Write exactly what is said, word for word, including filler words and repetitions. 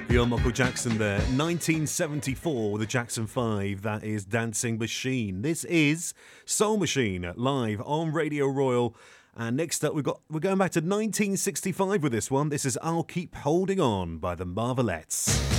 Young Michael Jackson there, nineteen seventy-four with the Jackson five, that is Dancing Machine. This is Soul Machine, live on Radio Royal. And next up, we've got, we're going back to nineteen sixty-five with this one. This is I'll Keep Holding On by the Marvelettes.